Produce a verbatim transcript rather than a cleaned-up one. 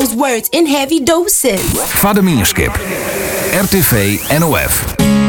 Those words in heavy doses. Vademinskip. R T V N O F.